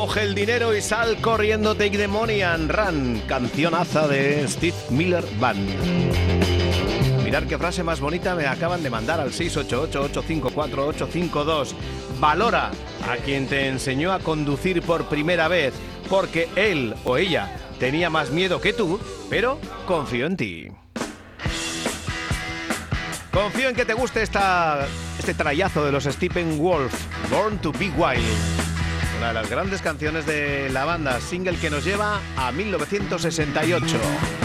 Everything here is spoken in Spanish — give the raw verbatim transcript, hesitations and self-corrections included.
Coge el dinero y sal corriendo, Take the Money and Run, cancionaza de Steve Miller Band. Mirar qué frase más bonita me acaban de mandar al seis ocho ocho, ocho cinco cuatro, ocho cinco dos. Valora a quien te enseñó a conducir por primera vez, porque él o ella tenía más miedo que tú, pero confío en ti. Confío en que te guste esta, este trayazo de los Steppenwolf, Born to Be Wild. Una de las grandes canciones de la banda, single que nos lleva a mil novecientos sesenta y ocho.